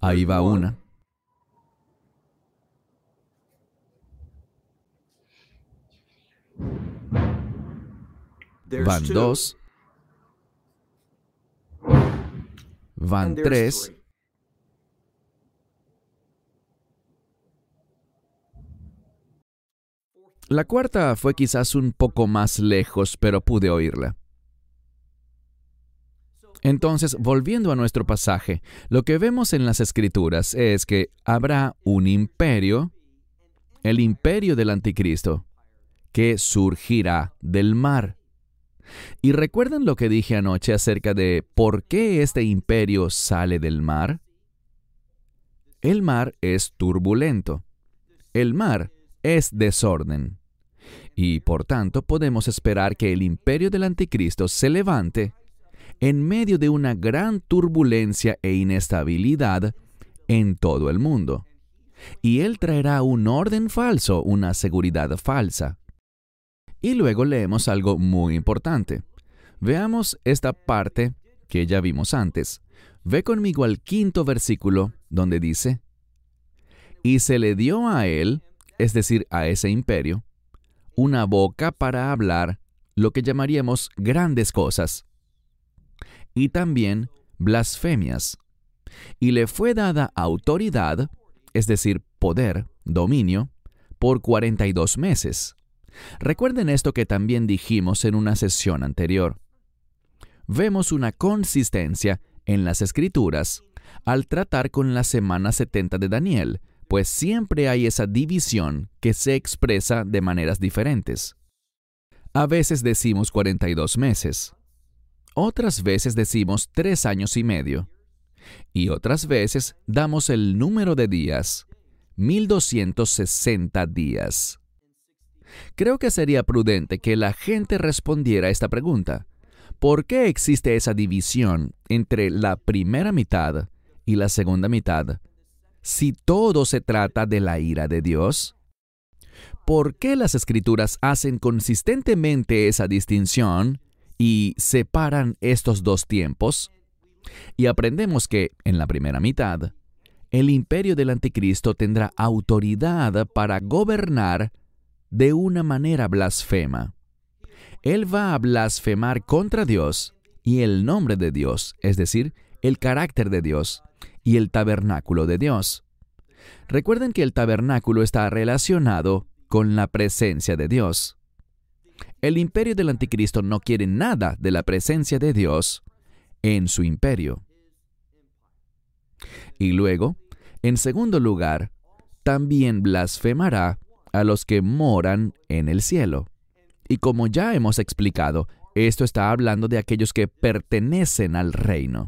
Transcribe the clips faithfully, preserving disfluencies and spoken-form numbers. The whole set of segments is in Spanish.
Ahí va una. Van dos. Van tres. La cuarta fue quizás un poco más lejos, pero pude oírla. Entonces, volviendo a nuestro pasaje, lo que vemos en las Escrituras es que habrá un imperio, el imperio del Anticristo, que surgirá del mar. ¿Y recuerdan lo que dije anoche acerca de por qué este imperio sale del mar? El mar es turbulento. El mar es desorden. Y por tanto podemos esperar que el imperio del Anticristo se levante en medio de una gran turbulencia e inestabilidad en todo el mundo. Y él traerá un orden falso, una seguridad falsa. Y luego leemos algo muy importante. Veamos esta parte que ya vimos antes. Ve conmigo al quinto versículo, donde dice: y se le dio a él, es decir, a ese imperio, una boca para hablar lo que llamaríamos grandes cosas, y también blasfemias. Y le fue dada autoridad, es decir, poder, dominio, por cuarenta y dos meses. Recuerden esto que también dijimos en una sesión anterior. Vemos una consistencia en las Escrituras al tratar con la semana setenta de Daniel, pues siempre hay esa división que se expresa de maneras diferentes. A veces decimos cuarenta y dos meses, otras veces decimos tres años y medio, y otras veces damos el número de días, mil doscientos sesenta días. Creo que sería prudente que la gente respondiera a esta pregunta. ¿Por qué existe esa división entre la primera mitad y la segunda mitad, si todo se trata de la ira de Dios? ¿Por qué las Escrituras hacen consistentemente esa distinción y separan estos dos tiempos? Y aprendemos que, en la primera mitad, el imperio del Anticristo tendrá autoridad para gobernar de una manera blasfema. Él va a blasfemar contra Dios y el nombre de Dios, es decir, el carácter de Dios y el tabernáculo de Dios. Recuerden que el tabernáculo está relacionado con la presencia de Dios. El imperio del Anticristo no quiere nada de la presencia de Dios en su imperio. Y luego, en segundo lugar, también blasfemará a los que moran en el cielo. Y como ya hemos explicado, esto está hablando de aquellos que pertenecen al reino.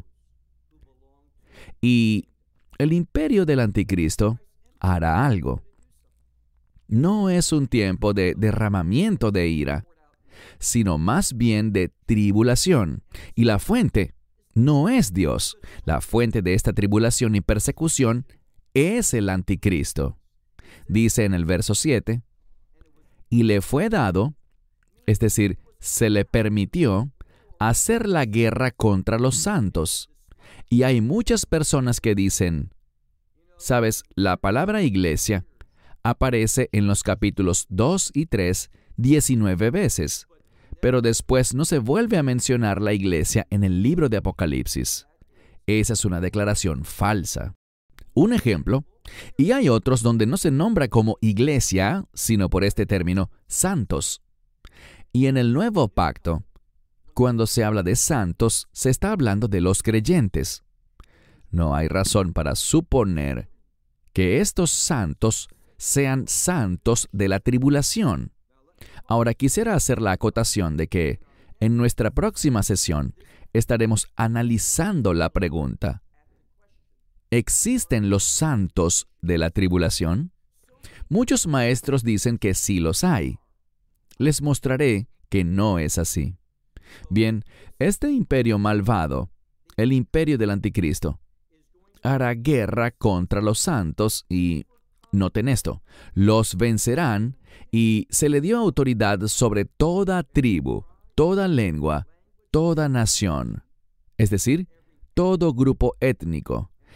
Y el imperio del Anticristo hará algo. No es un tiempo de derramamiento de ira, sino más bien de tribulación. Y la fuente no es Dios. La fuente de esta tribulación y persecución es el Anticristo. Dice en el verso siete, y le fue dado, es decir, se le permitió, hacer la guerra contra los santos. Y hay muchas personas que dicen, ¿sabes? La palabra iglesia aparece en los capítulos dos y tres diecinueve veces, pero después no se vuelve a mencionar la iglesia en el libro de Apocalipsis. Esa es una declaración falsa. Un ejemplo, y hay otros donde no se nombra como iglesia, sino por este término, santos. Y en el Nuevo Pacto, cuando se habla de santos, se está hablando de los creyentes. No hay razón para suponer que estos santos sean santos de la tribulación. Ahora quisiera hacer la acotación de que en nuestra próxima sesión estaremos analizando la pregunta: ¿existen los santos de la tribulación? Muchos maestros dicen que sí los hay. Les mostraré que no es así. Bien, este imperio malvado, el imperio del Anticristo, hará guerra contra los santos y, noten esto, los vencerán y se le dio autoridad sobre toda tribu, toda lengua, toda nación, es decir, todo grupo étnico.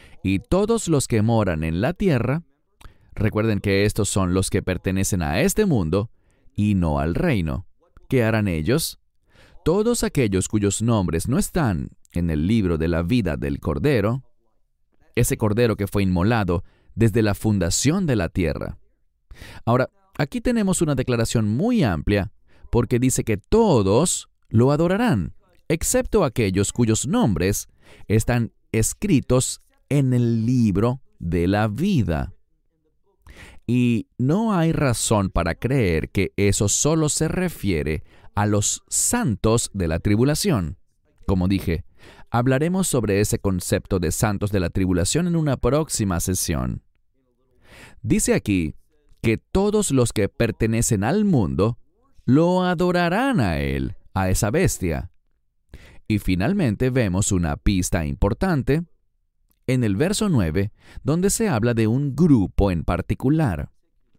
Y todos los que moran en la tierra, recuerden que estos son los que pertenecen a este mundo y no al reino. ¿Qué harán ellos? Todos aquellos cuyos nombres no están en el libro de la vida del Cordero, ese Cordero que fue inmolado desde la fundación de la tierra. Ahora, aquí tenemos una declaración muy amplia, porque dice que todos lo adorarán, excepto aquellos cuyos nombres están escritos en el libro de la vida. Y no hay razón para creer que eso solo se refiere a los santos de la tribulación. Como dije, hablaremos sobre ese concepto de santos de la tribulación en una próxima sesión. Dice aquí que todos los que pertenecen al mundo lo adorarán a él, a esa bestia. Y finalmente vemos una pista importante en el verso nueve, donde se habla de un grupo en particular.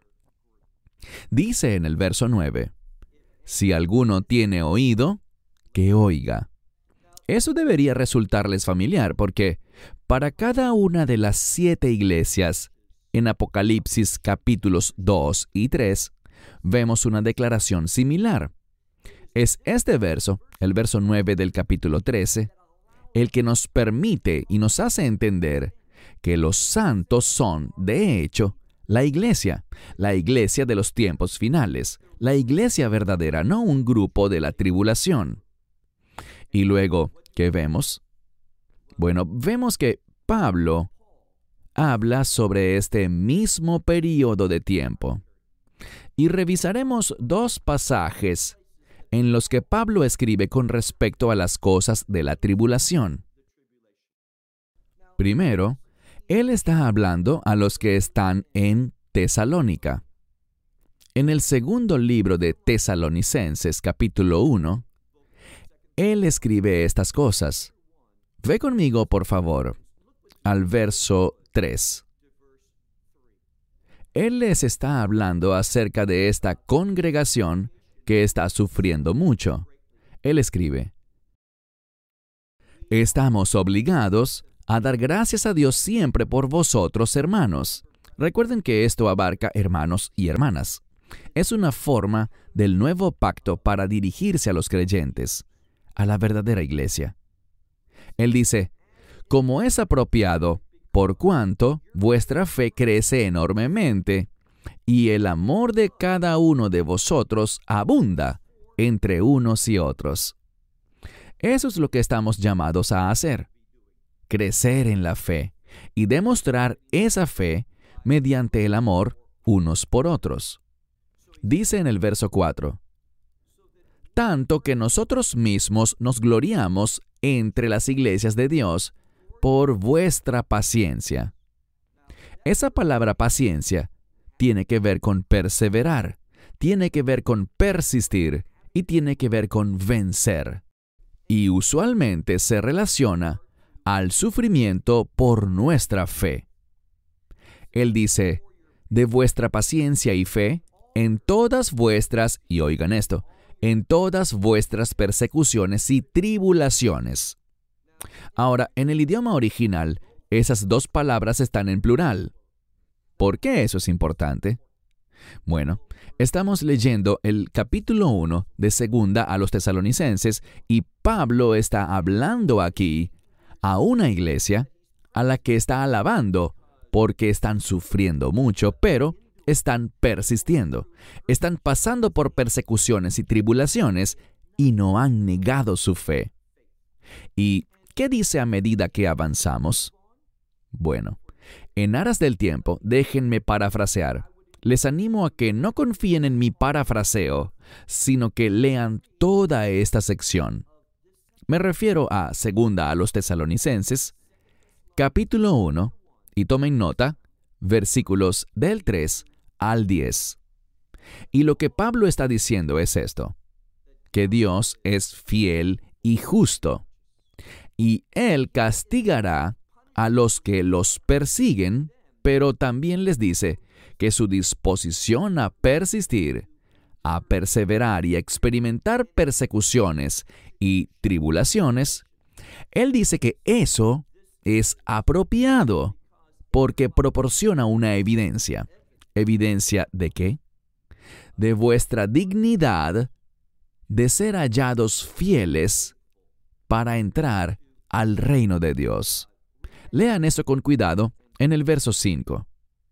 Dice en el verso nueve, si alguno tiene oído, que oiga. Eso debería resultarles familiar, porque para cada una de las siete iglesias, en Apocalipsis capítulos dos y tres, vemos una declaración similar. Es este verso, el verso nueve del capítulo trece, el que nos permite y nos hace entender que los santos son, de hecho, la iglesia, la iglesia de los tiempos finales, la iglesia verdadera, no un grupo de la tribulación. Y luego, ¿qué vemos? Bueno, vemos que Pablo habla sobre este mismo período de tiempo. Y revisaremos dos pasajes en los que Pablo escribe con respecto a las cosas de la tribulación. Primero, él está hablando a los que están en Tesalónica. En el segundo libro de Tesalonicenses, capítulo uno, él escribe estas cosas. Ve conmigo, por favor, al verso tres. Él les está hablando acerca de esta congregación que está sufriendo mucho. Él escribe, estamos obligados a dar gracias a Dios siempre por vosotros, hermanos. Recuerden que esto abarca hermanos y hermanas. Es una forma del nuevo pacto para dirigirse a los creyentes, a la verdadera iglesia. Él dice, como es apropiado, por cuanto vuestra fe crece enormemente, y el amor de cada uno de vosotros abunda entre unos y otros. Eso es lo que estamos llamados a hacer, crecer en la fe y demostrar esa fe mediante el amor unos por otros. Dice en el verso cuatro, tanto que nosotros mismos nos gloriamos entre las iglesias de Dios por vuestra paciencia. Esa palabra paciencia tiene que ver con perseverar, tiene que ver con persistir y tiene que ver con vencer. Y usualmente se relaciona al sufrimiento por nuestra fe. Él dice, de vuestra paciencia y fe, en todas vuestras, y oigan esto, en todas vuestras persecuciones y tribulaciones. Ahora, en el idioma original, esas dos palabras están en plural. ¿Por qué eso es importante? Bueno, estamos leyendo el capítulo uno de Segunda a los Tesalonicenses y Pablo está hablando aquí a una iglesia a la que está alabando porque están sufriendo mucho, pero están persistiendo. Están pasando por persecuciones y tribulaciones y no han negado su fe. ¿Y qué dice a medida que avanzamos? Bueno, en aras del tiempo, déjenme parafrasear. Les animo a que no confíen en mi parafraseo, sino que lean toda esta sección. Me refiero a Segunda a los Tesalonicenses, capítulo uno, y tomen nota, versículos del tres al diez. Y lo que Pablo está diciendo es esto, que Dios es fiel y justo, y Él castigará a los que los persiguen, pero también les dice que su disposición a persistir, a perseverar y a experimentar persecuciones y tribulaciones, Él dice que eso es apropiado porque proporciona una evidencia. ¿Evidencia de qué? De vuestra dignidad de ser hallados fieles para entrar al reino de Dios. Lean eso con cuidado en el verso cinco.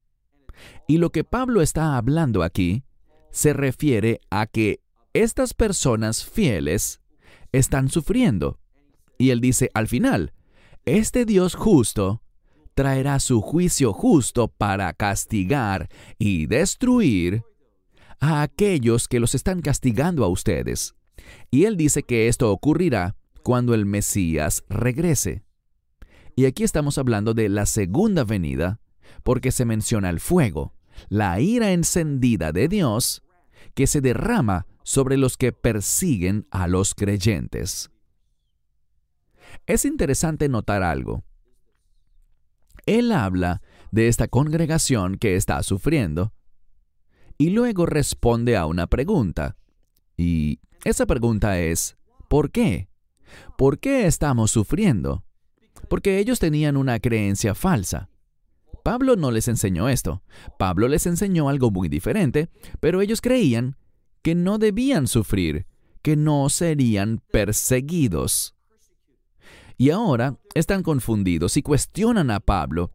Y lo que Pablo está hablando aquí se refiere a que estas personas fieles están sufriendo. Y él dice al final, este Dios justo traerá su juicio justo para castigar y destruir a aquellos que los están castigando a ustedes. Y él dice que esto ocurrirá cuando el Mesías regrese. Y aquí estamos hablando de la segunda venida, porque se menciona el fuego, la ira encendida de Dios que se derrama sobre los que persiguen a los creyentes. Es interesante notar algo. Él habla de esta congregación que está sufriendo y luego responde a una pregunta. Y esa pregunta es, ¿por qué? ¿Por qué estamos sufriendo? Porque ellos tenían una creencia falsa. Pablo no les enseñó esto. Pablo les enseñó algo muy diferente, pero ellos creían que no debían sufrir, que no serían perseguidos. Y ahora están confundidos y cuestionan a Pablo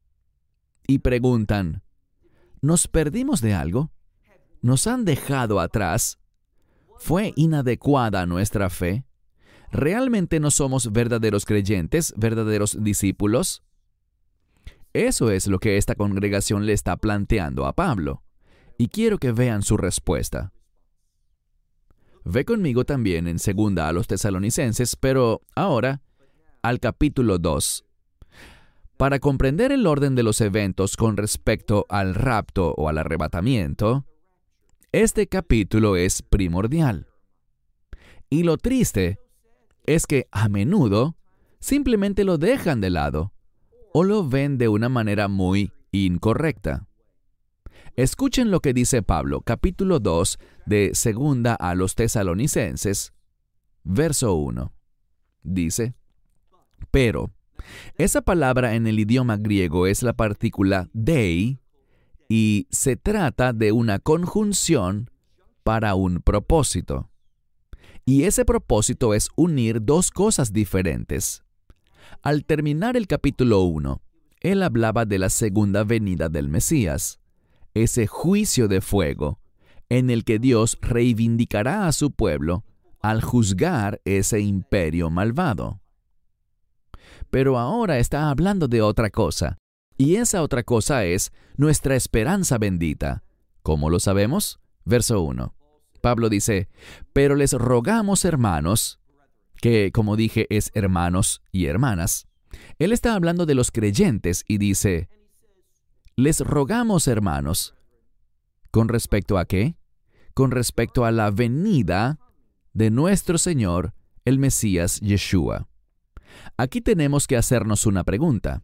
y preguntan, ¿nos perdimos de algo? ¿Nos han dejado atrás? ¿Fue inadecuada nuestra fe? ¿Realmente no somos verdaderos creyentes, verdaderos discípulos? Eso es lo que esta congregación le está planteando a Pablo, y quiero que vean su respuesta. Ve conmigo también en segunda a los Tesalonicenses, pero ahora al capítulo dos. Para comprender el orden de los eventos con respecto al rapto o al arrebatamiento, este capítulo es primordial. Y lo triste es que a menudo simplemente lo dejan de lado o lo ven de una manera muy incorrecta. Escuchen lo que dice Pablo, capítulo dos de segunda a los Tesalonicenses, verso uno. Dice, pero esa palabra en el idioma griego es la partícula dei y se trata de una conjunción para un propósito. Y ese propósito es unir dos cosas diferentes. Al terminar el capítulo uno, él hablaba de la segunda venida del Mesías, ese juicio de fuego en el que Dios reivindicará a su pueblo al juzgar ese imperio malvado. Pero ahora está hablando de otra cosa, y esa otra cosa es nuestra esperanza bendita. ¿Cómo lo sabemos? Verso uno. Pablo dice, pero les rogamos, hermanos, que como dije es hermanos y hermanas. Él está hablando de los creyentes y dice, les rogamos, hermanos, ¿con respecto a qué? Con respecto a la venida de nuestro Señor, el Mesías Yeshua. Aquí tenemos que hacernos una pregunta.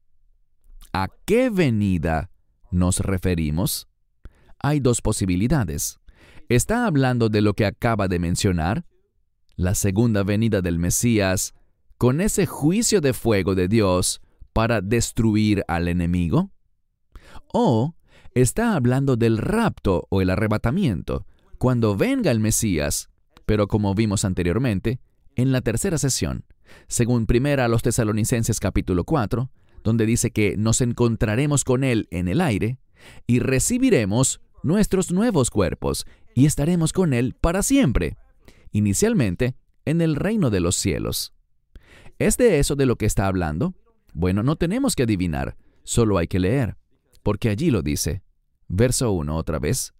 ¿A qué venida nos referimos? Hay dos posibilidades. ¿Está hablando de lo que acaba de mencionar? La segunda venida del Mesías, con ese juicio de fuego de Dios para destruir al enemigo. ¿O está hablando del rapto o el arrebatamiento, cuando venga el Mesías, pero como vimos anteriormente, en la tercera sesión, según primera a los Tesalonicenses capítulo cuatro, donde dice que nos encontraremos con Él en el aire y recibiremos nuestros nuevos cuerpos y estaremos con Él para siempre, inicialmente en el reino de los cielos. ¿Es de eso de lo que está hablando? Bueno, no tenemos que adivinar, solo hay que leer, porque allí lo dice. Verso uno otra vez.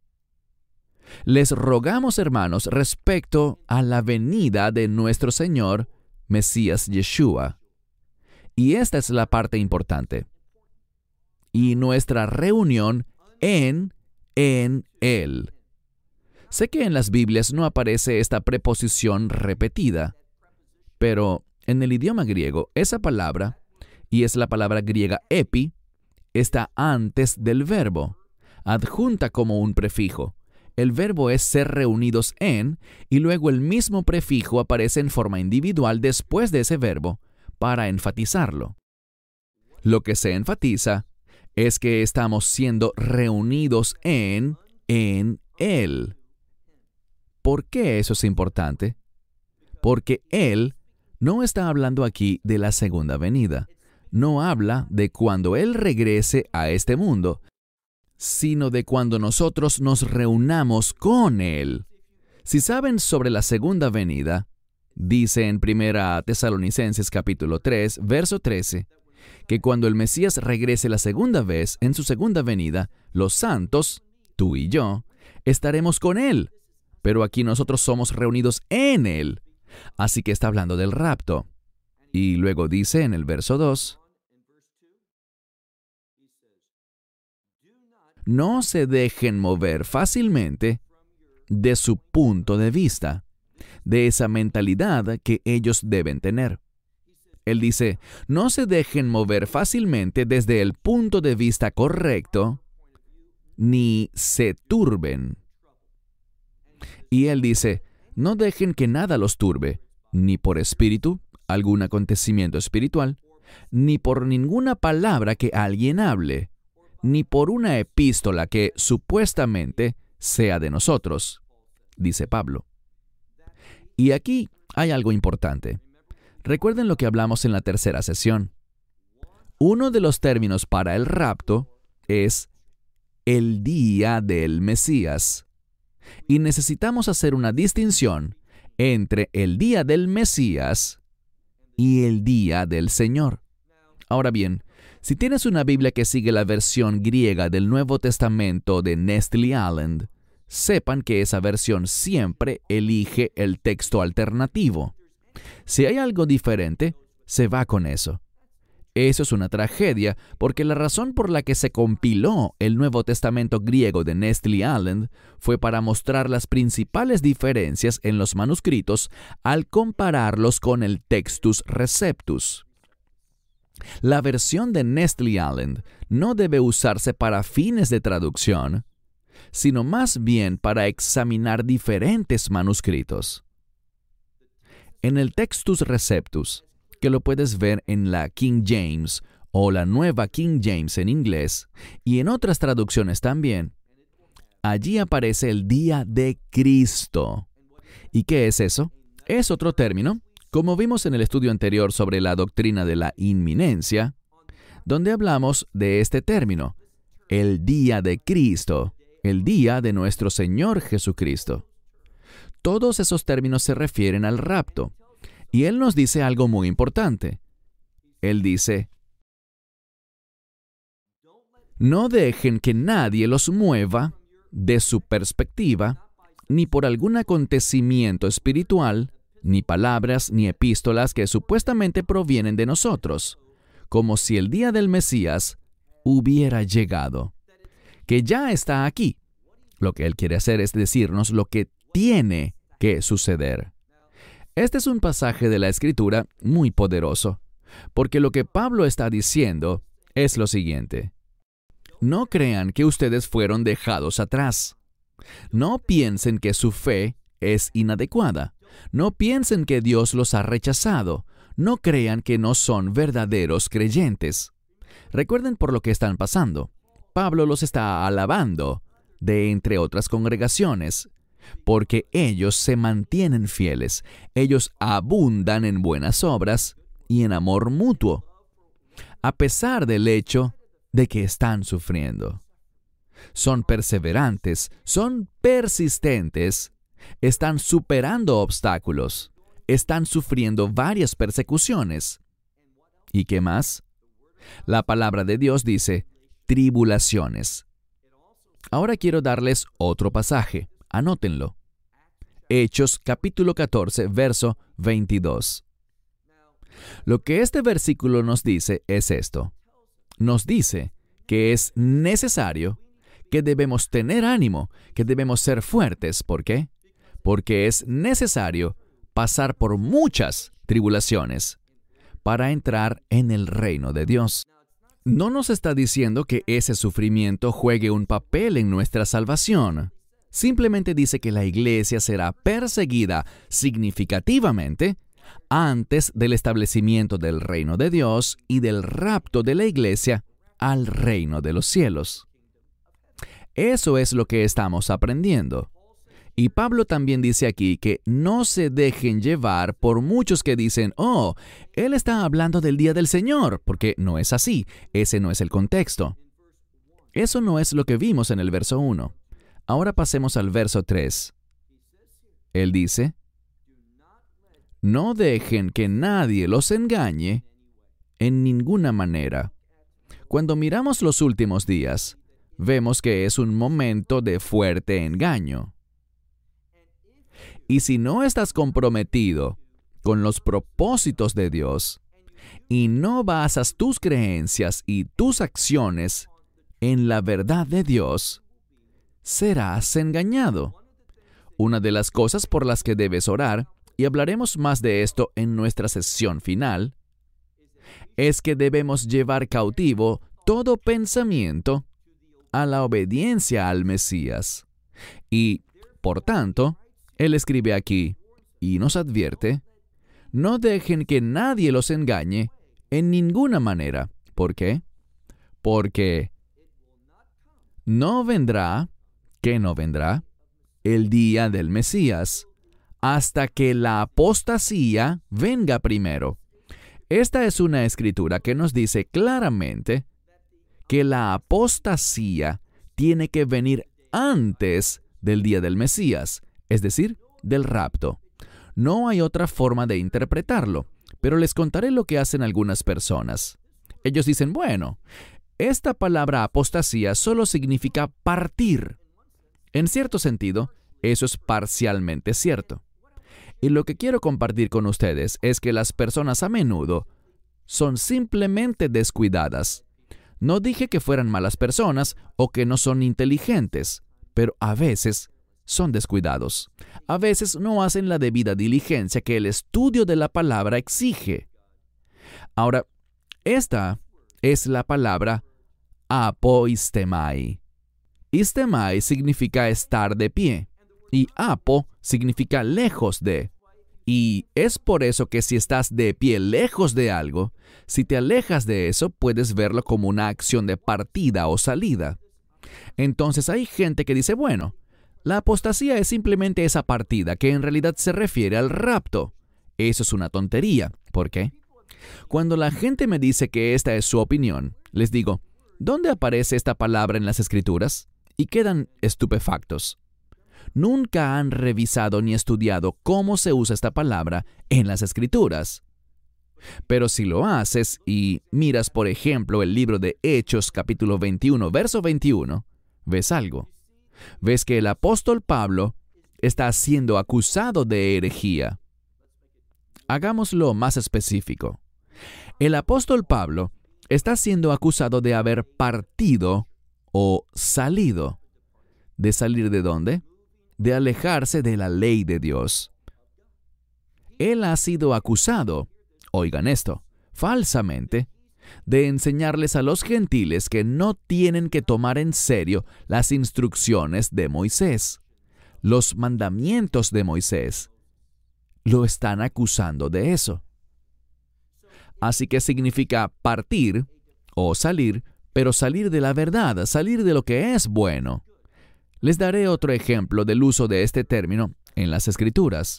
Les rogamos, hermanos, respecto a la venida de nuestro Señor, Mesías Yeshua. Y esta es la parte importante. Y nuestra reunión en, en Él. Sé que en las Biblias no aparece esta preposición repetida, pero en el idioma griego esa palabra, y es la palabra griega epi, está antes del verbo, adjunta como un prefijo. El verbo es ser reunidos en, y luego el mismo prefijo aparece en forma individual después de ese verbo, para enfatizarlo. Lo que se enfatiza es que estamos siendo reunidos en, en Él. ¿Por qué eso es importante? Porque Él no está hablando aquí de la segunda venida. No habla de cuando Él regrese a este mundo, sino de cuando nosotros nos reunamos con Él. Si saben sobre la segunda venida, dice en Primera Tesalonicenses capítulo tres, verso trece, que cuando el Mesías regrese la segunda vez, en su segunda venida, los santos, tú y yo, estaremos con Él. Pero aquí nosotros somos reunidos en Él. Así que está hablando del rapto. Y luego dice en el verso dos, no se dejen mover fácilmente de su punto de vista, de esa mentalidad que ellos deben tener. Él dice, no se dejen mover fácilmente desde el punto de vista correcto, ni se turben. Y él dice, no dejen que nada los turbe, ni por espíritu, algún acontecimiento espiritual, ni por ninguna palabra que alguien hable, ni por una epístola que supuestamente sea de nosotros, dice Pablo. Y aquí hay algo importante. Recuerden lo que hablamos en la tercera sesión. Uno de los términos para el rapto es el día del Mesías. Y necesitamos hacer una distinción entre el día del Mesías y el día del Señor. Ahora bien, si tienes una Biblia que sigue la versión griega del Nuevo Testamento de Nestle Aland, sepan que esa versión siempre elige el texto alternativo. Si hay algo diferente, se va con eso. Eso es una tragedia, porque la razón por la que se compiló el Nuevo Testamento griego de Nestle Aland fue para mostrar las principales diferencias en los manuscritos al compararlos con el Textus Receptus. La versión de Nestle Aland no debe usarse para fines de traducción, sino más bien para examinar diferentes manuscritos. En el Textus Receptus, que lo puedes ver en la King James o la Nueva King James en inglés, y en otras traducciones también, allí aparece el día de Cristo. ¿Y qué es eso? Es otro término, como vimos en el estudio anterior sobre la doctrina de la inminencia, donde hablamos de este término, el día de Cristo, el día de nuestro Señor Jesucristo. Todos esos términos se refieren al rapto. Y Él nos dice algo muy importante. Él dice, no dejen que nadie los mueva de su perspectiva, ni por algún acontecimiento espiritual, ni palabras ni epístolas que supuestamente provienen de nosotros, como si el día del Mesías hubiera llegado, que ya está aquí. Lo que Él quiere hacer es decirnos lo que tiene que suceder. Este es un pasaje de la Escritura muy poderoso, porque lo que Pablo está diciendo es lo siguiente. No crean que ustedes fueron dejados atrás. No piensen que su fe es inadecuada. No piensen que Dios los ha rechazado. No crean que no son verdaderos creyentes. Recuerden por lo que están pasando. Pablo los está alabando de entre otras congregaciones, porque ellos se mantienen fieles, ellos abundan en buenas obras y en amor mutuo, a pesar del hecho de que están sufriendo. Son perseverantes, son persistentes, están superando obstáculos, están sufriendo varias persecuciones. ¿Y qué más? La palabra de Dios dice, tribulaciones. Ahora quiero darles otro pasaje. Anótenlo. Hechos capítulo catorce, verso veintidós. Lo que este versículo nos dice es esto. Nos dice que es necesario, que debemos tener ánimo, que debemos ser fuertes. ¿Por qué? Porque es necesario pasar por muchas tribulaciones para entrar en el reino de Dios. No nos está diciendo que ese sufrimiento juegue un papel en nuestra salvación. Simplemente dice que la iglesia será perseguida significativamente antes del establecimiento del reino de Dios y del rapto de la iglesia al reino de los cielos. Eso es lo que estamos aprendiendo. Y Pablo también dice aquí que no se dejen llevar por muchos que dicen, oh, él está hablando del día del Señor, porque no es así, ese no es el contexto. Eso no es lo que vimos en el verso uno. Ahora pasemos al verso tres. Él dice, no dejen que nadie los engañe en ninguna manera. Cuando miramos los últimos días, vemos que es un momento de fuerte engaño. Y si no estás comprometido con los propósitos de Dios y no basas tus creencias y tus acciones en la verdad de Dios, serás engañado. Una de las cosas por las que debes orar, y hablaremos más de esto en nuestra sesión final, es que debemos llevar cautivo todo pensamiento a la obediencia al Mesías. Y, por tanto, Él escribe aquí y nos advierte, no dejen que nadie los engañe en ninguna manera. ¿Por qué? Porque no vendrá, ¿qué no vendrá? El día del Mesías, hasta que la apostasía venga primero. Esta es una escritura que nos dice claramente que la apostasía tiene que venir antes del día del Mesías, es decir, del rapto. No hay otra forma de interpretarlo, pero les contaré lo que hacen algunas personas. Ellos dicen, bueno, esta palabra apostasía solo significa partir. En cierto sentido, eso es parcialmente cierto. Y lo que quiero compartir con ustedes es que las personas a menudo son simplemente descuidadas. No dije que fueran malas personas o que no son inteligentes, pero a veces son descuidados. A veces no hacen la debida diligencia que el estudio de la palabra exige. Ahora, esta es la palabra apoistemai. Istemai significa estar de pie, y apo significa lejos de. Y es por eso que si estás de pie lejos de algo, si te alejas de eso, puedes verlo como una acción de partida o salida. Entonces hay gente que dice, bueno, la apostasía es simplemente esa partida que en realidad se refiere al rapto. Eso es una tontería. ¿Por qué? Cuando la gente me dice que esta es su opinión, les digo, ¿dónde aparece esta palabra en las Escrituras? Y quedan estupefactos. Nunca han revisado ni estudiado cómo se usa esta palabra en las Escrituras. Pero si lo haces y miras, por ejemplo, el libro de Hechos, capítulo veintiuno, verso veintiuno, ves algo. Ves que el apóstol Pablo está siendo acusado de herejía. Hagámoslo más específico. El apóstol Pablo está siendo acusado de haber partido o salido. ¿De salir de dónde? De alejarse de la ley de Dios. Él ha sido acusado, oigan esto, falsamente, de enseñarles a los gentiles que no tienen que tomar en serio las instrucciones de Moisés, los mandamientos de Moisés. Lo están acusando de eso. Así que significa partir o salir, pero salir de la verdad, salir de lo que es bueno. Les daré otro ejemplo del uso de este término en las Escrituras.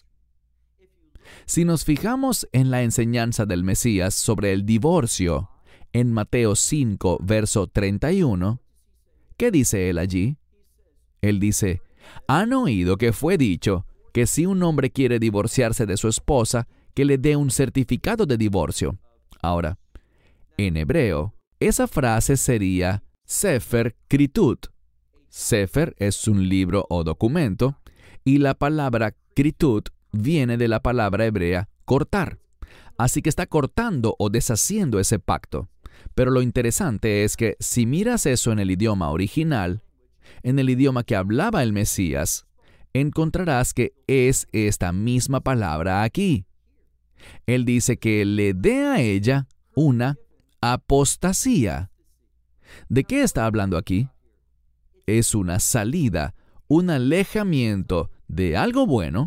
Si nos fijamos en la enseñanza del Mesías sobre el divorcio, en Mateo cinco, verso treinta y uno, ¿qué dice él allí? Él dice, han oído que fue dicho que si un hombre quiere divorciarse de su esposa, que le dé un certificado de divorcio. Ahora, en hebreo, esa frase sería Sefer Kritut. Sefer es un libro o documento, y la palabra Kritut viene de la palabra hebrea cortar. Así que está cortando o deshaciendo ese pacto. Pero lo interesante es que si miras eso en el idioma original, en el idioma que hablaba el Mesías, encontrarás que es esta misma palabra aquí. Él dice que le dé a ella una apostasía. ¿De qué está hablando aquí? Es una salida, un alejamiento de algo bueno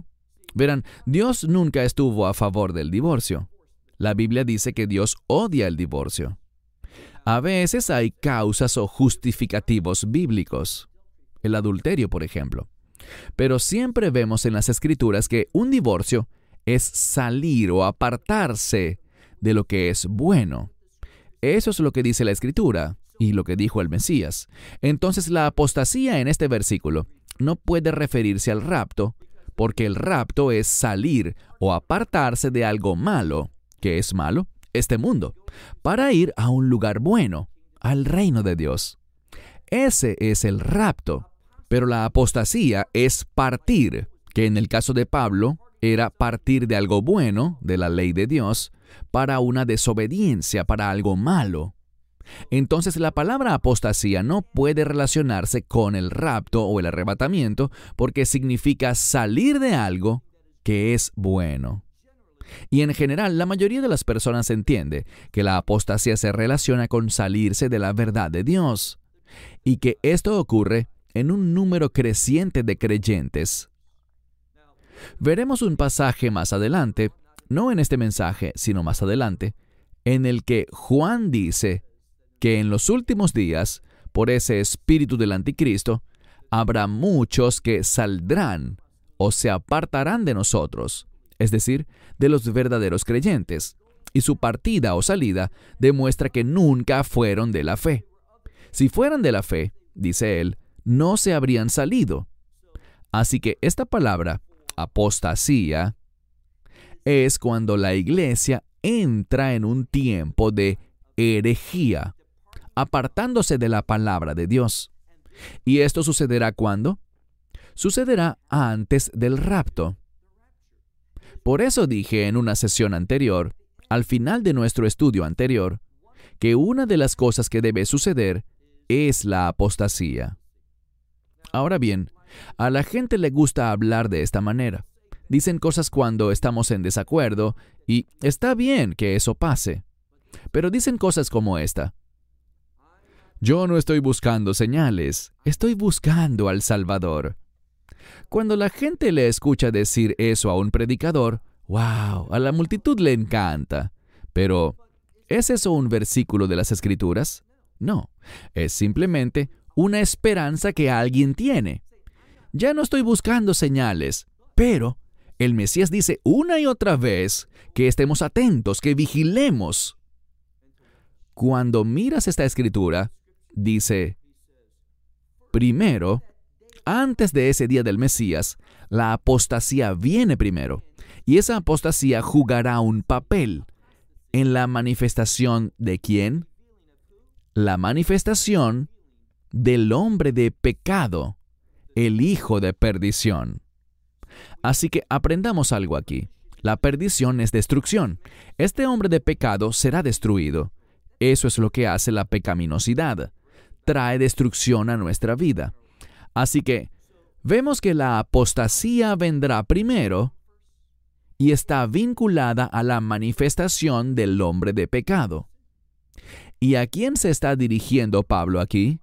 Verán, Dios nunca estuvo a favor del divorcio. La Biblia dice que Dios odia el divorcio. A veces hay causas o justificativos bíblicos. El adulterio, por ejemplo. Pero siempre vemos en las Escrituras que un divorcio es salir o apartarse de lo que es bueno. Eso es lo que dice la Escritura y lo que dijo el Mesías. Entonces la apostasía en este versículo no puede referirse al rapto, porque el rapto es salir o apartarse de algo malo. ¿Qué es malo? Este mundo, para ir a un lugar bueno, al reino de Dios. Ese es el rapto. Pero la apostasía es partir, que en el caso de Pablo era partir de algo bueno, de la ley de Dios, para una desobediencia, para algo malo. Entonces la palabra apostasía no puede relacionarse con el rapto o el arrebatamiento porque significa salir de algo que es bueno. Y en general, la mayoría de las personas entiende que la apostasía se relaciona con salirse de la verdad de Dios y que esto ocurre en un número creciente de creyentes. Veremos un pasaje más adelante, no en este mensaje, sino más adelante, en el que Juan dice que en los últimos días, por ese espíritu del anticristo, habrá muchos que saldrán o se apartarán de nosotros, es decir, de los verdaderos creyentes, y su partida o salida demuestra que nunca fueron de la fe. Si fueran de la fe, dice él, no se habrían salido. Así que esta palabra, apostasía, es cuando la iglesia entra en un tiempo de herejía, apartándose de la palabra de Dios. ¿Y esto sucederá cuándo? Sucederá antes del rapto. Por eso dije en una sesión anterior, al final de nuestro estudio anterior, que una de las cosas que debe suceder es la apostasía. Ahora bien, a la gente le gusta hablar de esta manera. Dicen cosas cuando estamos en desacuerdo y está bien que eso pase. Pero dicen cosas como esta. Yo no estoy buscando señales, estoy buscando al Salvador. Cuando la gente le escucha decir eso a un predicador, ¡wow!, a la multitud le encanta. Pero, ¿es eso un versículo de las Escrituras? No, es simplemente una esperanza que alguien tiene. Ya no estoy buscando señales, pero el Mesías dice una y otra vez que estemos atentos, que vigilemos. Cuando miras esta escritura, dice, primero, antes de ese día del Mesías, la apostasía viene primero, y esa apostasía jugará un papel en la manifestación de ¿quién? La manifestación del hombre de pecado, el hijo de perdición. Así que aprendamos algo aquí. La perdición es destrucción. Este hombre de pecado será destruido. Eso es lo que hace la pecaminosidad. Trae destrucción a nuestra vida. Así que vemos que la apostasía vendrá primero y está vinculada a la manifestación del hombre de pecado. ¿Y a quién se está dirigiendo Pablo aquí?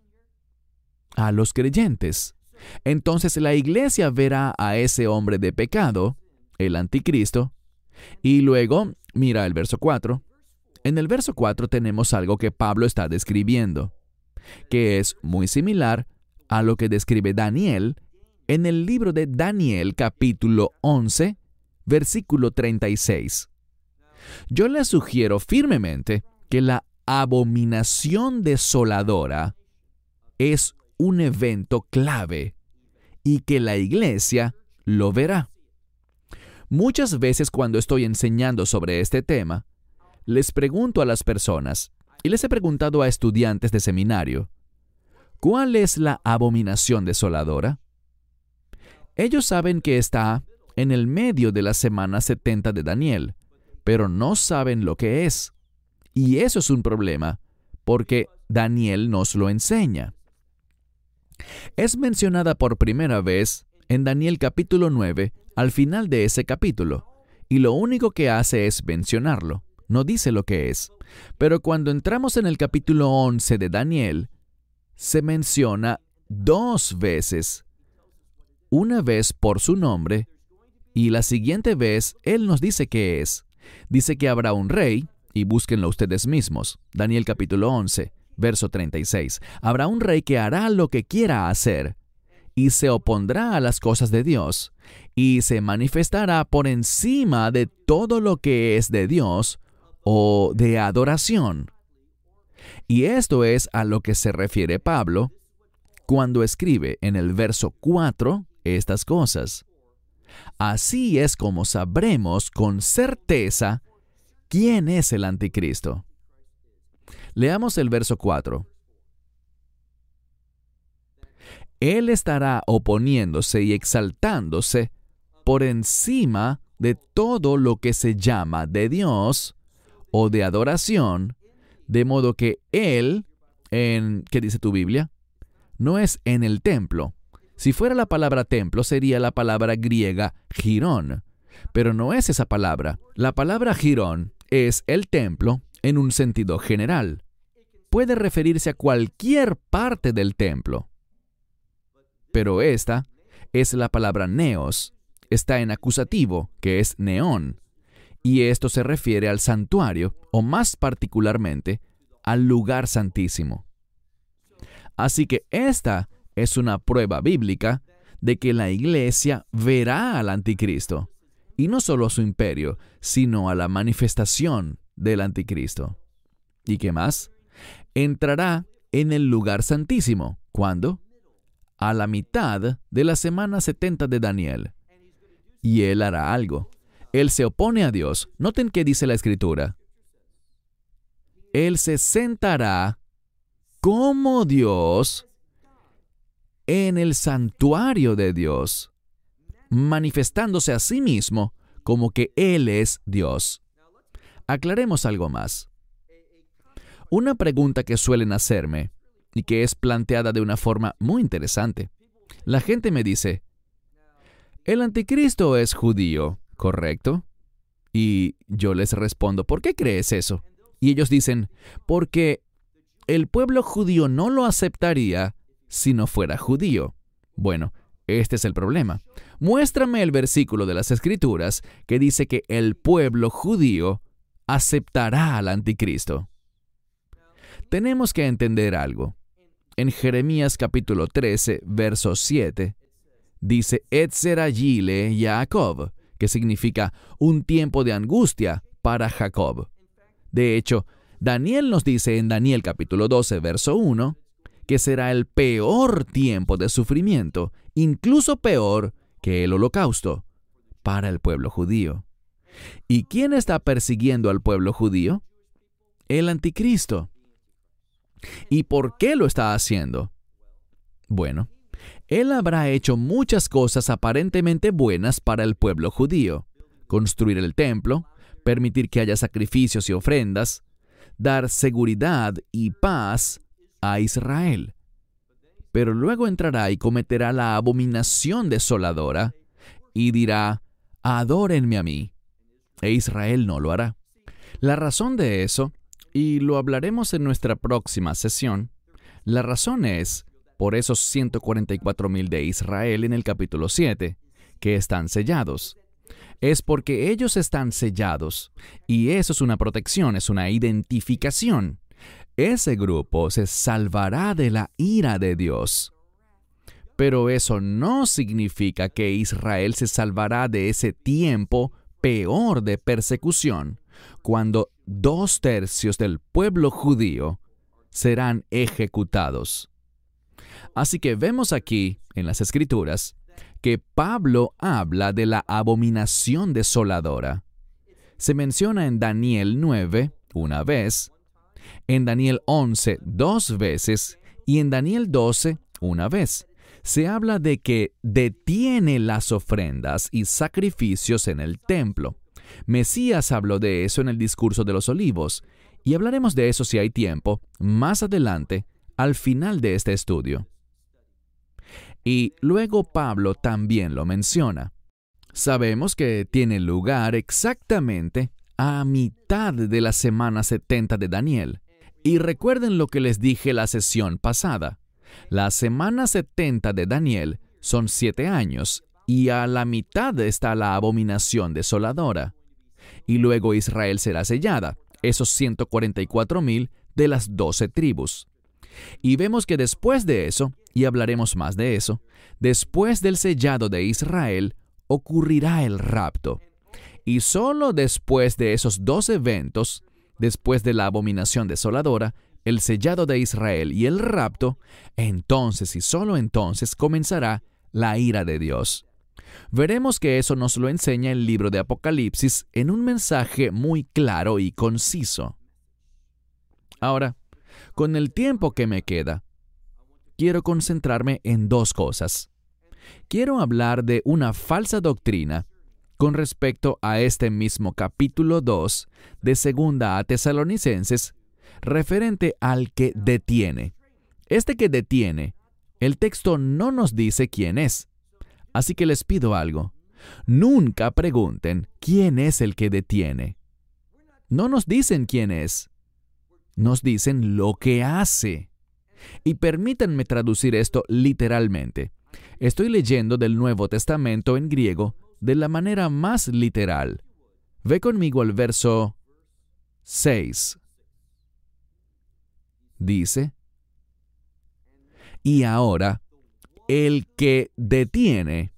A los creyentes. Entonces la iglesia verá a ese hombre de pecado, el anticristo, y luego, mira el verso cuatro. En el verso cuatro tenemos algo que Pablo está describiendo, que es muy similar a lo que describe Daniel en el libro de Daniel capítulo once, versículo treinta y seis. Yo les sugiero firmemente que la abominación desoladora es un evento clave y que la iglesia lo verá. Muchas veces cuando estoy enseñando sobre este tema, les pregunto a las personas, y les he preguntado a estudiantes de seminario, ¿cuál es la abominación desoladora? Ellos saben que está en el medio de la semana setenta de Daniel, pero no saben lo que es. Y eso es un problema, porque Daniel nos lo enseña. Es mencionada por primera vez en Daniel capítulo nueve, al final de ese capítulo, y lo único que hace es mencionarlo, no dice lo que es. Pero cuando entramos en el capítulo once de Daniel, se menciona dos veces, una vez por su nombre Y la siguiente vez, Él nos dice qué es. Dice que habrá un rey, y búsquenlo ustedes mismos. Daniel capítulo once, verso treinta y seis. Habrá un rey que hará lo que quiera hacer, y se opondrá a las cosas de Dios, y se manifestará por encima de todo lo que es de Dios o de adoración. Y esto es a lo que se refiere Pablo cuando escribe en el verso cuatro estas cosas. Así es como sabremos con certeza quién es el anticristo. Leamos el verso cuatro. Él estará oponiéndose y exaltándose por encima de todo lo que se llama de Dios o de adoración, de modo que Él, en, ¿qué dice tu Biblia? No es en el templo. Si fuera la palabra templo, sería la palabra griega girón, pero no es esa palabra. La palabra girón es el templo en un sentido general. Puede referirse a cualquier parte del templo. Pero esta es la palabra neos. Está en acusativo, que es neón. Y esto se refiere al santuario, o más particularmente, al lugar santísimo. Así que esta es una prueba bíblica de que la iglesia verá al anticristo, y no solo a su imperio, sino a la manifestación del anticristo. ¿Y qué más? Entrará en el lugar santísimo. ¿Cuándo? A la mitad de la semana setenta de Daniel. Y él hará algo. Él se opone a Dios. Noten qué dice la Escritura. Él se sentará como Dios en el santuario de Dios, manifestándose a sí mismo como que Él es Dios. Aclaremos algo más. Una pregunta que suelen hacerme, y que es planteada de una forma muy interesante. La gente me dice, el anticristo es judío, ¿correcto? Y yo les respondo, ¿por qué crees eso? Y ellos dicen, porque el pueblo judío no lo aceptaría si no fuera judío. Bueno, este es el problema. Muéstrame el versículo de las Escrituras que dice que el pueblo judío aceptará al anticristo. Tenemos que entender algo. En Jeremías capítulo trece, verso siete, dice Etzerayile Jacob, que significa un tiempo de angustia para Jacob. De hecho, Daniel nos dice en Daniel capítulo doce, verso uno, que será el peor tiempo de sufrimiento, incluso peor que el holocausto, para el pueblo judío. ¿Y quién está persiguiendo al pueblo judío? El anticristo. ¿Y por qué lo está haciendo? Bueno, él habrá hecho muchas cosas aparentemente buenas para el pueblo judío. Construir el templo, permitir que haya sacrificios y ofrendas, dar seguridad y paz a Israel. Pero luego entrará y cometerá la abominación desoladora y dirá, adórenme a mí. E Israel no lo hará. La razón de eso, y lo hablaremos en nuestra próxima sesión, la razón es por esos ciento cuarenta y cuatro mil de Israel en el capítulo siete, que están sellados. Es porque ellos están sellados, y eso es una protección, es una identificación. Ese grupo se salvará de la ira de Dios. Pero eso no significa que Israel se salvará de ese tiempo peor de persecución, cuando dos tercios del pueblo judío serán ejecutados. Así que vemos aquí, en las Escrituras, que Pablo habla de la abominación desoladora. Se menciona en Daniel nueve, una vez, en Daniel once, dos veces, y en Daniel doce, una vez. Se habla de que detiene las ofrendas y sacrificios en el templo. Mesías habló de eso en el discurso de los olivos, y hablaremos de eso si hay tiempo, más adelante, al final de este estudio. Y luego Pablo también lo menciona. Sabemos que tiene lugar exactamente a mitad de la semana setenta de Daniel. Y recuerden lo que les dije la sesión pasada. La semana setenta de Daniel son siete años y a la mitad está la abominación desoladora. Y luego Israel será sellada, esos ciento cuarenta y cuatro mil de las doce tribus. Y vemos que después de eso, y hablaremos más de eso, después del sellado de Israel, ocurrirá el rapto. Y solo después de esos dos eventos, después de la abominación desoladora, el sellado de Israel y el rapto, entonces y solo entonces comenzará la ira de Dios. Veremos que eso nos lo enseña el libro de Apocalipsis en un mensaje muy claro y conciso. Ahora, con el tiempo que me queda, quiero concentrarme en dos cosas. Quiero hablar de una falsa doctrina con respecto a este mismo capítulo dos de Segunda a Tesalonicenses, referente al que detiene. Este que detiene, el texto no nos dice quién es. Así que les pido algo. Nunca pregunten quién es el que detiene. No nos dicen quién es. Nos dicen lo que hace. Y permítanme traducir esto literalmente. Estoy leyendo del Nuevo Testamento en griego de la manera más literal. Ve conmigo al verso seis. Dice, y ahora, el que detiene,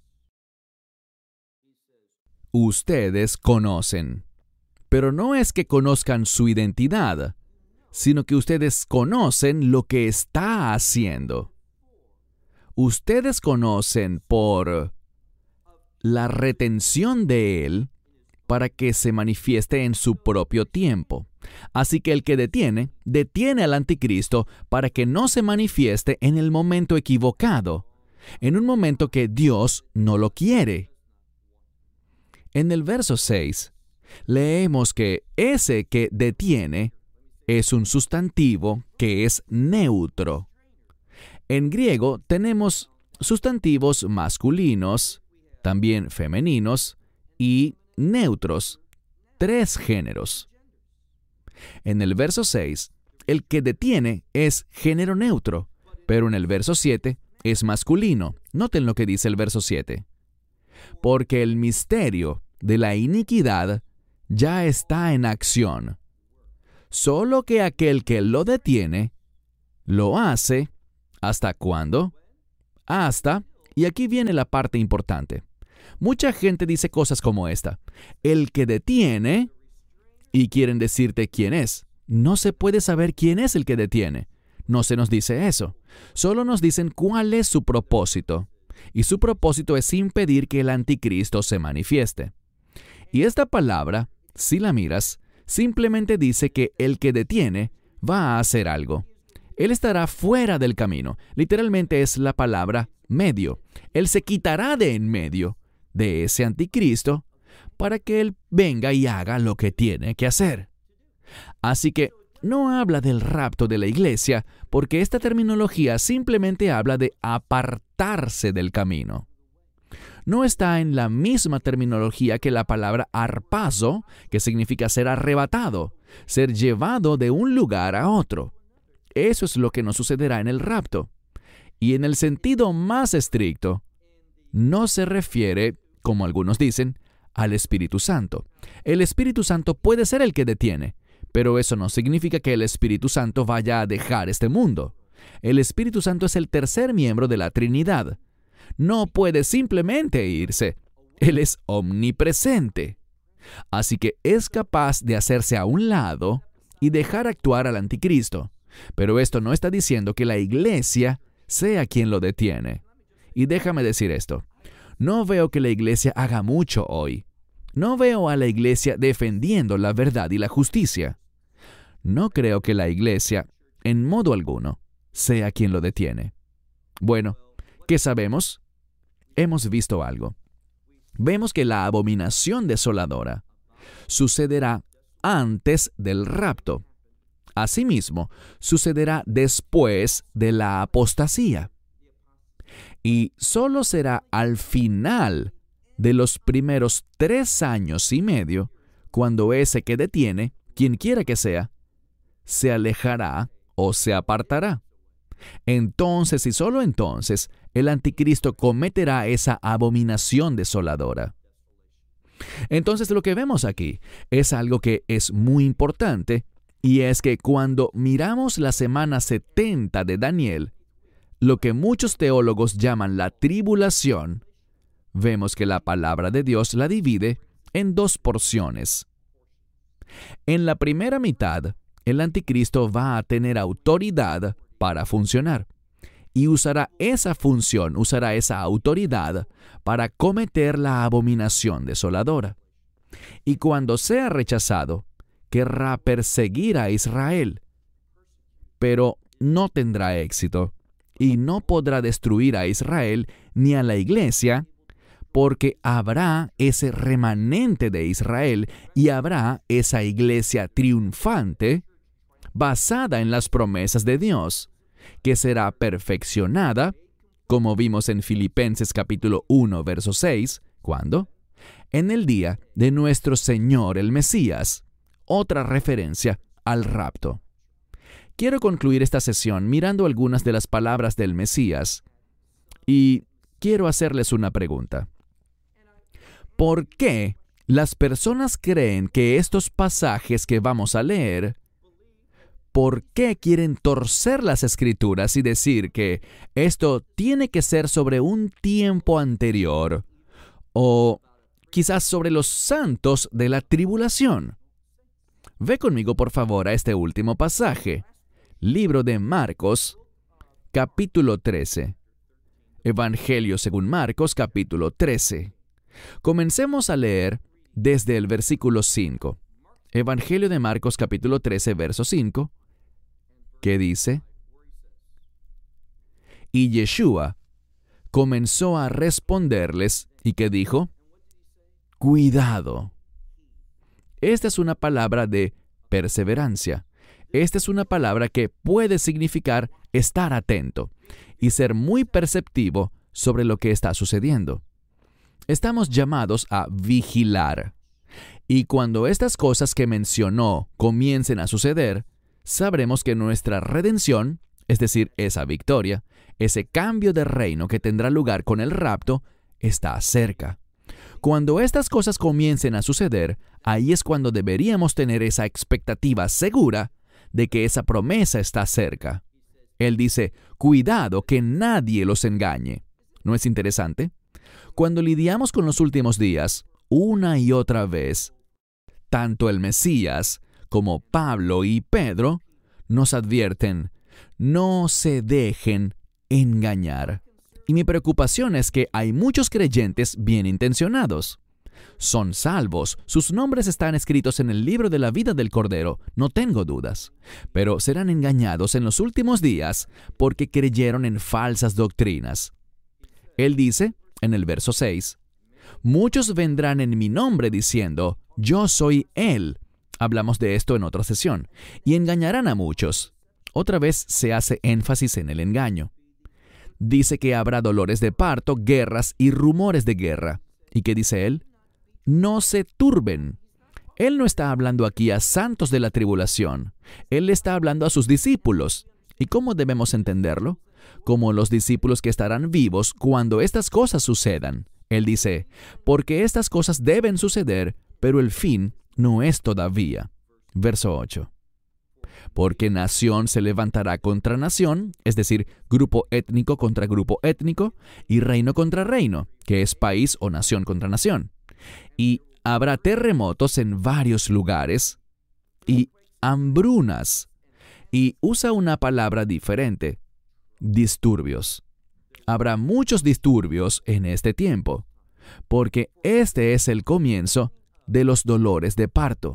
ustedes conocen. Pero no es que conozcan su identidad, sino que ustedes conocen lo que está haciendo. Ustedes conocen por la retención de él para que se manifieste en su propio tiempo. Así que el que detiene, detiene al anticristo para que no se manifieste en el momento equivocado, en un momento que Dios no lo quiere. En el verso seis, leemos que ese que detiene es un sustantivo que es neutro. En griego tenemos sustantivos masculinos, también femeninos y neutros, tres géneros. En el verso seis, el que detiene es género neutro, pero en el verso siete es masculino. Noten lo que dice el verso siete. Porque el misterio de la iniquidad ya está en acción. Solo que aquel que lo detiene, lo hace, ¿hasta cuándo? Hasta, y aquí viene la parte importante. Mucha gente dice cosas como esta. El que detiene, y quieren decirte quién es. No se puede saber quién es el que detiene. No se nos dice eso. Solo nos dicen cuál es su propósito. Y su propósito es impedir que el anticristo se manifieste. Y esta palabra, si la miras, simplemente dice que el que detiene va a hacer algo. Él estará fuera del camino. Literalmente es la palabra medio. Él se quitará de en medio de ese anticristo para que él venga y haga lo que tiene que hacer. Así que no habla del rapto de la iglesia, porque esta terminología simplemente habla de apartarse del camino. No está en la misma terminología que la palabra harpazo, que significa ser arrebatado, ser llevado de un lugar a otro. Eso es lo que nos sucederá en el rapto. Y en el sentido más estricto, no se refiere, como algunos dicen, al Espíritu Santo. El Espíritu Santo puede ser el que detiene, pero eso no significa que el Espíritu Santo vaya a dejar este mundo. El Espíritu Santo es el tercer miembro de la Trinidad. No puede simplemente irse. Él es omnipresente. Así que es capaz de hacerse a un lado y dejar actuar al anticristo. Pero esto no está diciendo que la iglesia sea quien lo detiene. Y déjame decir esto. No veo que la iglesia haga mucho hoy. No veo a la iglesia defendiendo la verdad y la justicia. No creo que la iglesia, en modo alguno, sea quien lo detiene. Bueno, ¿qué sabemos? Hemos visto algo. Vemos que la abominación desoladora sucederá antes del rapto. Asimismo, sucederá después de la apostasía. Y solo será al final de los primeros tres años y medio, cuando ese que detiene, quien quiera que sea, se alejará o se apartará. Entonces y solo entonces el anticristo cometerá esa abominación desoladora. Entonces lo que vemos aquí es algo que es muy importante, y es que cuando miramos la semana setenta de Daniel, lo que muchos teólogos llaman la tribulación, vemos que la palabra de Dios la divide en dos porciones. En la primera mitad, el anticristo va a tener autoridad para funcionar, y usará esa función, usará esa autoridad para cometer la abominación desoladora. Y cuando sea rechazado, querrá perseguir a Israel, pero no tendrá éxito, y no podrá destruir a Israel ni a la iglesia, porque habrá ese remanente de Israel y habrá esa iglesia triunfante basada en las promesas de Dios, que será perfeccionada, como vimos en Filipenses capítulo uno, verso seis, ¿cuándo? En el día de nuestro Señor el Mesías, otra referencia al rapto. Quiero concluir esta sesión mirando algunas de las palabras del Mesías, y quiero hacerles una pregunta. ¿Por qué las personas creen que estos pasajes que vamos a leer, por qué quieren torcer las Escrituras y decir que esto tiene que ser sobre un tiempo anterior, o quizás sobre los santos de la tribulación? Ve conmigo, por favor, a este último pasaje. Libro de Marcos, capítulo trece. Evangelio según Marcos, capítulo trece. Comencemos a leer desde el versículo cinco. Evangelio de Marcos, capítulo trece, verso cinco, que dice: Y Yeshua comenzó a responderles, y que dijo: Cuidado. Esta es una palabra de perseverancia. Esta es una palabra que puede significar estar atento y ser muy perceptivo sobre lo que está sucediendo. Estamos llamados a vigilar. Y cuando estas cosas que mencionó comiencen a suceder, sabremos que nuestra redención, es decir, esa victoria, ese cambio de reino que tendrá lugar con el rapto, está cerca. Cuando estas cosas comiencen a suceder, ahí es cuando deberíamos tener esa expectativa segura de que esa promesa está cerca. Él dice: cuidado que nadie los engañe. ¿No es interesante? Cuando lidiamos con los últimos días, una y otra vez, tanto el Mesías como Pablo y Pedro nos advierten: no se dejen engañar. Y mi preocupación es que hay muchos creyentes bien intencionados. Son salvos, sus nombres están escritos en el libro de la vida del Cordero, no tengo dudas. Pero serán engañados en los últimos días porque creyeron en falsas doctrinas. Él dice, en el verso seis, muchos vendrán en mi nombre diciendo: yo soy Él. Hablamos de esto en otra sesión. Y engañarán a muchos. Otra vez se hace énfasis en el engaño. Dice que habrá dolores de parto, guerras y rumores de guerra. ¿Y qué dice Él? No se turben. Él no está hablando aquí a santos de la tribulación. Él está hablando a sus discípulos. ¿Y cómo debemos entenderlo? Como los discípulos que estarán vivos cuando estas cosas sucedan. Él dice: porque estas cosas deben suceder, pero el fin no es todavía. Verso ocho. Porque nación se levantará contra nación, es decir, grupo étnico contra grupo étnico, y reino contra reino, que es país o nación contra nación. Y habrá terremotos en varios lugares, y hambrunas. Y usa una palabra diferente: disturbios. Habrá muchos disturbios en este tiempo, porque este es el comienzo de los dolores de parto.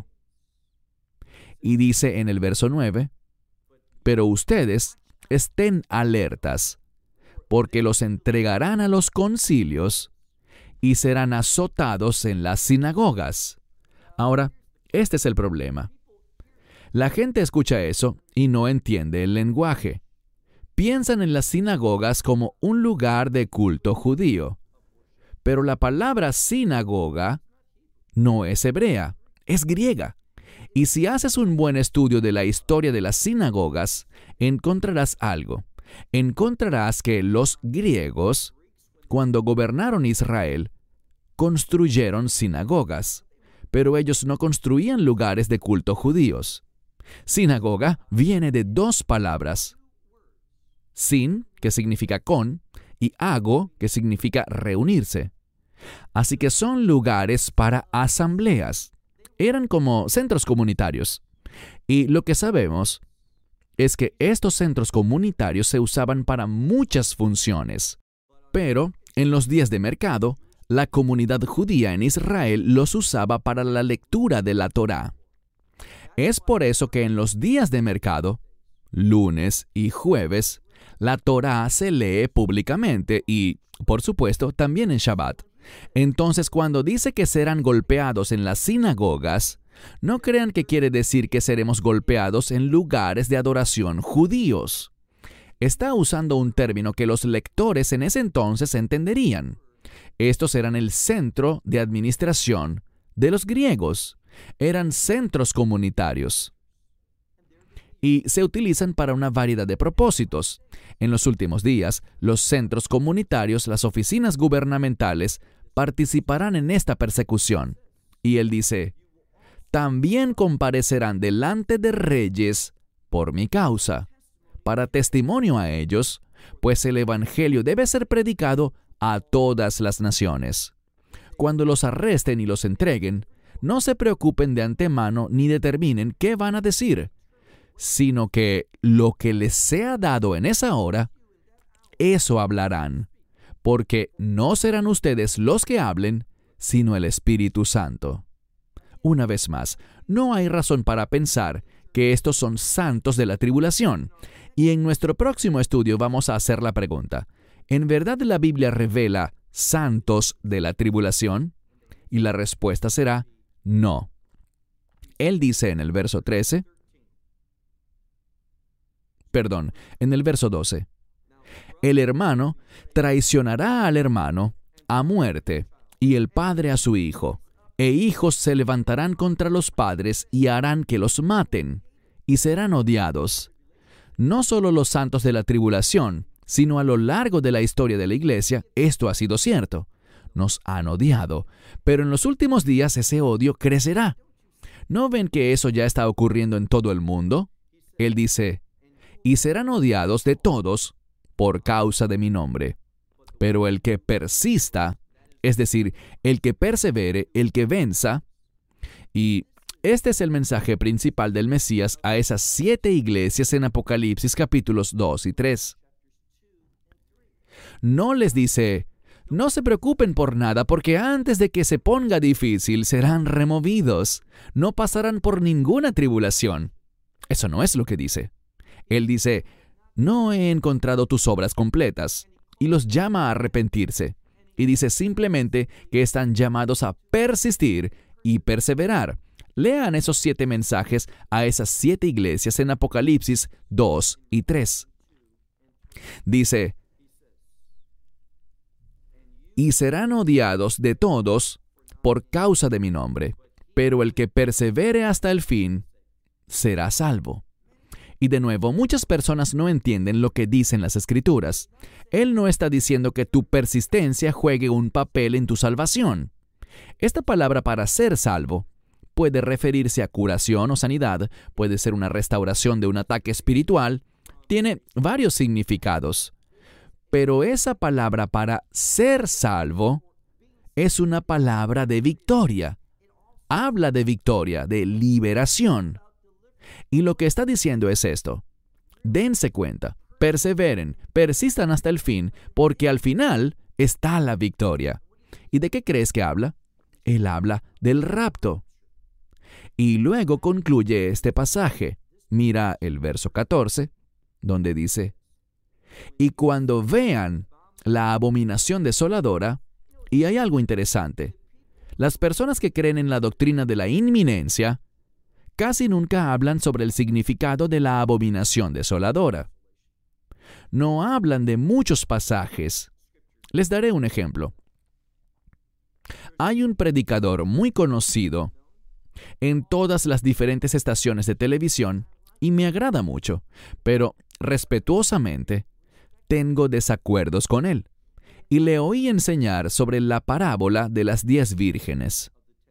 Y dice en el verso nueve, pero ustedes estén alertas, porque los entregarán a los concilios y serán azotados en las sinagogas. Ahora, este es el problema. La gente escucha eso y no entiende el lenguaje. Piensan en las sinagogas como un lugar de culto judío. Pero la palabra sinagoga no es hebrea, es griega. Y si haces un buen estudio de la historia de las sinagogas, encontrarás algo. encontrarás que los griegos, cuando gobernaron Israel, construyeron sinagogas, pero ellos no construían lugares de culto judíos. Sinagoga viene de dos palabras, sin, que significa con, y ago, que significa reunirse. Así que son lugares para asambleas. Eran como centros comunitarios. Y lo que sabemos es que estos centros comunitarios se usaban para muchas funciones. Pero, en los días de mercado, la comunidad judía en Israel los usaba para la lectura de la Torá. Es por eso que en los días de mercado, lunes y jueves, la Torá se lee públicamente y, por supuesto, también en Shabbat. Entonces, cuando dice que serán golpeados en las sinagogas, no crean que quiere decir que seremos golpeados en lugares de adoración judíos. Está usando un término que los lectores en ese entonces entenderían. Estos eran el centro de administración de los griegos. Eran centros comunitarios. Y se utilizan para una variedad de propósitos. En los últimos días, los centros comunitarios, las oficinas gubernamentales, participarán en esta persecución. Y él dice, también comparecerán delante de reyes por mi causa, para testimonio a ellos, pues el evangelio debe ser predicado a todas las naciones. Cuando los arresten y los entreguen, no se preocupen de antemano ni determinen qué van a decir, sino que lo que les sea dado en esa hora, eso hablarán, porque no serán ustedes los que hablen, sino el Espíritu Santo. Una vez más, no hay razón para pensar que estos son santos de la tribulación, y en nuestro próximo estudio vamos a hacer la pregunta, ¿en verdad la Biblia revela santos de la tribulación? Y la respuesta será no. Él dice en el verso trece, perdón, en el verso doce, el hermano traicionará al hermano a muerte, y el padre a su hijo, e hijos se levantarán contra los padres y harán que los maten, y serán odiados. No solo los santos de la tribulación, sino a lo largo de la historia de la iglesia, esto ha sido cierto. Nos han odiado, pero en los últimos días ese odio crecerá. ¿No ven que eso ya está ocurriendo en todo el mundo? Él dice, y serán odiados de todos por causa de mi nombre. Pero el que persista, es decir, el que persevere, el que venza, y este es el mensaje principal del Mesías a esas siete iglesias en Apocalipsis capítulos dos y tres. No les dice, no se preocupen por nada, porque antes de que se ponga difícil serán removidos. No pasarán por ninguna tribulación. Eso no es lo que dice. Él dice, no he encontrado tus obras completas, y los llama a arrepentirse. Y dice simplemente que están llamados a persistir y perseverar. Lean esos siete mensajes a esas siete iglesias en Apocalipsis dos y tres. Dice, y serán odiados de todos por causa de mi nombre, pero el que persevere hasta el fin será salvo. Y de nuevo, muchas personas no entienden lo que dicen las Escrituras. Él no está diciendo que tu persistencia juegue un papel en tu salvación. Esta palabra para ser salvo puede referirse a curación o sanidad, puede ser una restauración de un ataque espiritual, tiene varios significados. Pero esa palabra para ser salvo es una palabra de victoria. Habla de victoria, de liberación. Y lo que está diciendo es esto. Dense cuenta, perseveren, persistan hasta el fin, porque al final está la victoria. ¿Y de qué crees que habla? Él habla del rapto. Y luego concluye este pasaje. Mira el verso catorce, donde dice, y cuando vean la abominación desoladora, y hay algo interesante, las personas que creen en la doctrina de la inminencia casi nunca hablan sobre el significado de la abominación desoladora. No hablan de muchos pasajes. Les daré un ejemplo. Hay un predicador muy conocido en todas las diferentes estaciones de televisión y me agrada mucho, pero respetuosamente tengo desacuerdos con él. Y le oí enseñar sobre la parábola de las diez vírgenes.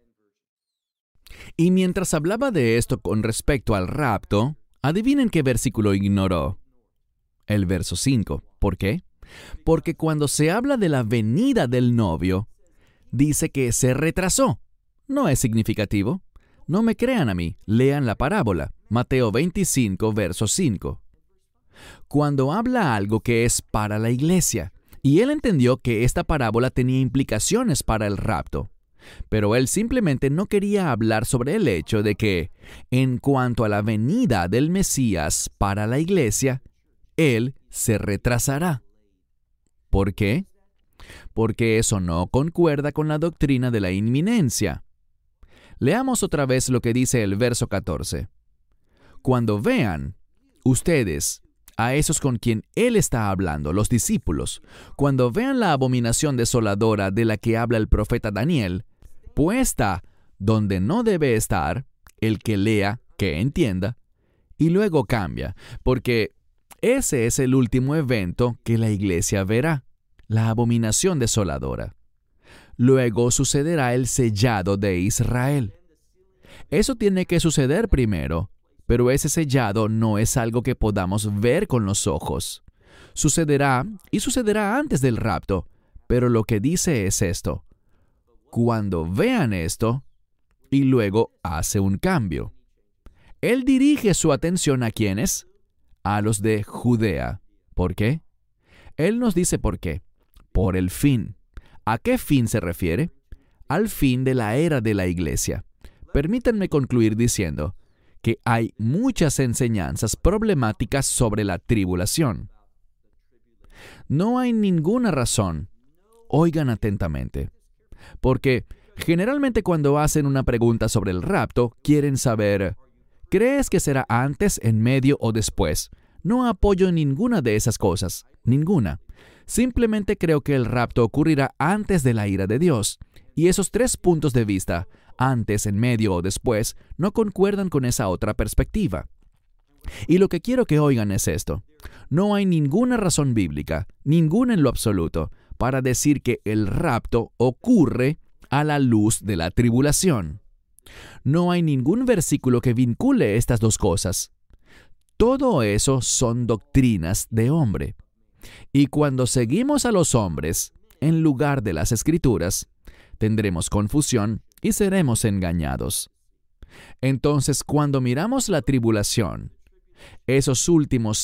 Y mientras hablaba de esto con respecto al rapto, adivinen qué versículo ignoró. El verso cinco. ¿Por qué? Porque cuando se habla de la venida del novio, dice que se retrasó. ¿No es significativo? No me crean a mí, lean la parábola. Mateo veinticinco, verso cinco. Cuando habla algo que es para la iglesia, y él entendió que esta parábola tenía implicaciones para el rapto. Pero él simplemente no quería hablar sobre el hecho de que, en cuanto a la venida del Mesías para la iglesia, él se retrasará. ¿Por qué? Porque eso no concuerda con la doctrina de la inminencia. Leamos otra vez lo que dice el verso catorce. Cuando vean, ustedes, a esos con quien él está hablando, los discípulos, cuando vean la abominación desoladora de la que habla el profeta Daniel, puesta donde no debe estar, el que lea, que entienda, y luego cambia, porque ese es el último evento que la iglesia verá, la abominación desoladora. Luego sucederá el sellado de Israel. Eso tiene que suceder primero, pero ese sellado no es algo que podamos ver con los ojos. Sucederá y sucederá antes del rapto, pero lo que dice es esto. Cuando vean esto, y luego hace un cambio. Él dirige su atención a ¿quiénes? A los de Judea. ¿Por qué? Él nos dice por qué. Por el fin. ¿A qué fin se refiere? Al fin de la era de la iglesia. Permítanme concluir diciendo que hay muchas enseñanzas problemáticas sobre la tribulación. No hay ninguna razón, oigan atentamente, porque generalmente cuando hacen una pregunta sobre el rapto, quieren saber, ¿crees que será antes, en medio o después? No apoyo ninguna de esas cosas, ninguna. Simplemente creo que el rapto ocurrirá antes de la ira de Dios, y esos tres puntos de vista, antes, en medio o después, no concuerdan con esa otra perspectiva. Y lo que quiero que oigan es esto. No hay ninguna razón bíblica, ninguna en lo absoluto, para decir que el rapto ocurre a la luz de la tribulación. No hay ningún versículo que vincule estas dos cosas. Todo eso son doctrinas de hombre. Y cuando seguimos a los hombres, en lugar de las Escrituras, tendremos confusión y seremos engañados. Entonces, cuando miramos la tribulación, esos últimos